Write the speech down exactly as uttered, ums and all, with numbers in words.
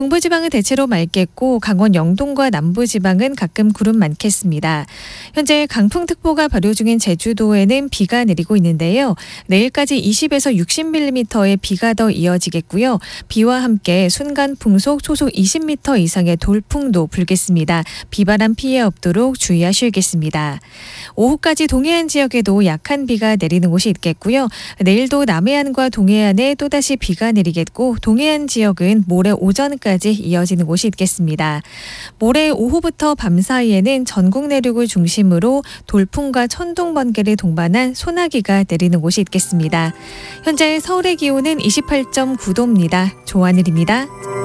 중부지방은 대체로 맑겠고 강원 영동과 남부지방은 가끔 구름 많겠습니다. 현재 강풍특보가 발효 중인 제주도에는 비가 내리고 있는데요. 내일까지 이십에서 육십 밀리미터의 비가 더 이어지겠고요. 비와 함께 순간 풍속 초속 이십 미터 이상의 돌풍도 불겠습니다. 비바람 피해 없도록 주의하셔야겠습니다. 오후까지 동해안 지역에도 약한 비가 내리는 곳이 있겠고요. 내일도 남해안과 동해안에 또다시 비가 내리겠고 동해안 지역은 모레 오전까지 이어지는 곳이 있겠습니다. 모레 오후부터 밤 사이에는 전국 내륙을 중심으로 돌풍과 천둥 번개를 동반한 소나기가 내리는 곳이 있겠습니다. 현재 서울의 기온은 이십팔 점 구 도입니다. 조하늘입니다.